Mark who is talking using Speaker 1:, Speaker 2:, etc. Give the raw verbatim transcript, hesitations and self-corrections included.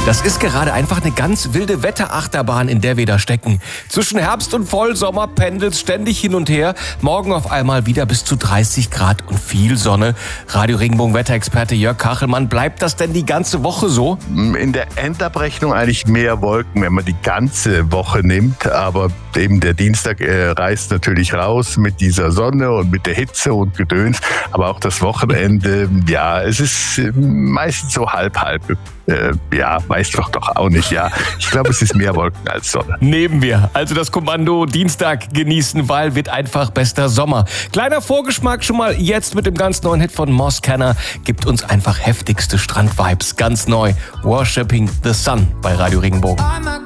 Speaker 1: Das ist gerade einfach eine ganz wilde Wetterachterbahn, in der wir da stecken. Zwischen Herbst und Vollsommer pendelt ständig hin und her. Morgen auf einmal wieder bis zu dreißig Grad und viel Sonne. Radio Regenbogen Wetterexperte Jörg Kachelmann, bleibt das denn die ganze Woche so?
Speaker 2: In der Endabrechnung eigentlich mehr Wolken, wenn man die ganze Woche nimmt. Aber eben der Dienstag äh, reißt natürlich raus mit dieser Sonne und mit der Hitze und Gedöns. Aber auch das Wochenende, ja, es ist äh, meistens so halb-halb. Äh, ja, weiß doch doch auch nicht, ja. Ich glaube, es ist mehr Wolken als Sonne.
Speaker 1: Nehmen wir. Also das Kommando Dienstag genießen, weil wird einfach bester Sommer. Kleiner Vorgeschmack schon mal jetzt mit dem ganz neuen Hit von Moss Kenner. Gibt uns einfach heftigste Strandvibes. Ganz neu. Worshipping the Sun bei Radio Regenbogen.